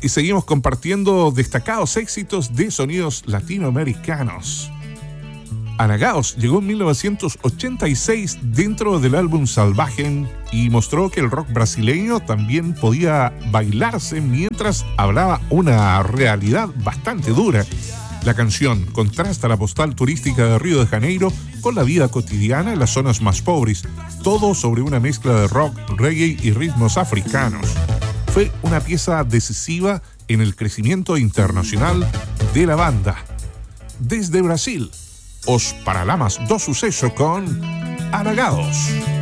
y seguimos compartiendo destacados éxitos de sonidos latinoamericanos. Anagaos llegó en 1986 dentro del álbum Salvaje y mostró que el rock brasileño también podía bailarse mientras hablaba una realidad bastante dura. La canción contrasta la postal turística de Río de Janeiro con la vida cotidiana en las zonas más pobres, todo sobre una mezcla de rock, reggae y ritmos africanos. Fue una pieza decisiva en el crecimiento internacional de la banda. Desde Brasil, Os Paralamas do Sucesso con Anagaos.